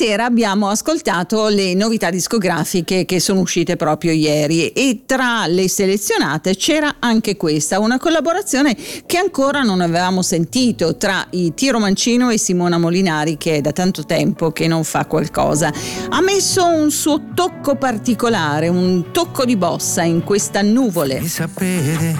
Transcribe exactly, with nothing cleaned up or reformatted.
sera abbiamo ascoltato le novità discografiche che sono uscite proprio ieri e tra le selezionate c'era anche questa, una collaborazione che ancora non avevamo sentito tra i Tiro Mancino e Simona Molinari, che è da tanto tempo che non fa qualcosa. Ha messo un suo tocco particolare, un tocco di bossa in questa Nuvole. Devi sapere